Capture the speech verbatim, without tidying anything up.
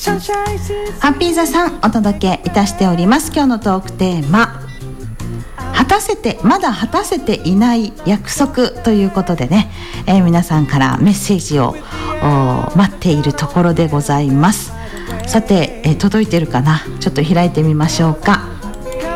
ハッピー座さんお届けいたしております。今日のトークテーマ、果たせてまだ果たせていない約束ということでね、えー、皆さんからメッセージを待っているところでございます。さて、えー、届いてるかな、ちょっと開いてみましょうか。